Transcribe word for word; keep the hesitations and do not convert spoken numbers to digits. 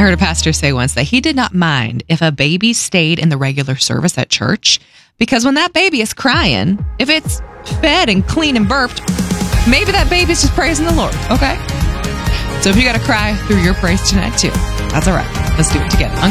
I heard a pastor say once that he did not mind if a baby stayed in the regular service at church, because when that baby is crying, if it's fed and clean and burped, maybe that baby's just praising the Lord, okay? So if you got to cry through your praise tonight too, that's all right. Let's do it together.